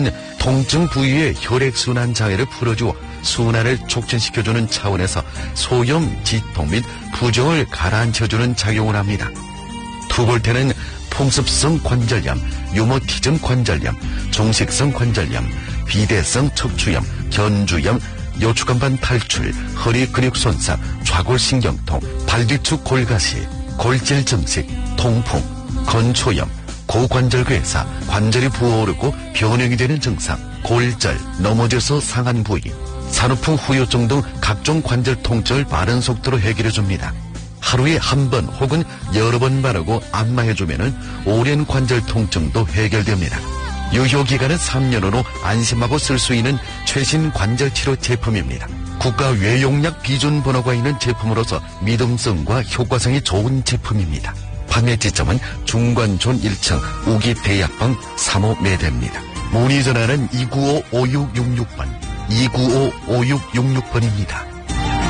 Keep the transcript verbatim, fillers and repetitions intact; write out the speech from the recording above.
혈액순환은 통증 부위의 혈액순환 장애를 풀어주어 순환을 촉진시켜주는 차원에서 소염, 지통 및 부종을 가라앉혀주는 작용을 합니다. 투볼테는 풍습성 관절염, 유머티즘 관절염, 종식성 관절염, 비대성 척추염, 견주염, 요추간반 탈출, 허리 근육 손상, 좌골신경통, 발뒤축 골가시, 골절 증식, 통풍, 건초염, 고관절괴사, 관절이 부어오르고 변형이 되는 증상, 골절, 넘어져서 상한 부위, 산후풍 후유증 등 각종 관절 통증을 빠른 속도로 해결해줍니다. 하루에 한 번 혹은 여러 번 바르고 안마해주면 오랜 관절 통증도 해결됩니다. 유효기간은 삼 년으로 안심하고 쓸 수 있는 최신 관절치료 제품입니다. 국가 외용약 비준 번호가 있는 제품으로서 믿음성과 효과성이 좋은 제품입니다. 판매 지점은 중관촌 일 층 우기 대약방 삼 호 매대입니다. 문의 전화는 이구오 오육육육 번, 이구오 오육육육 번입니다.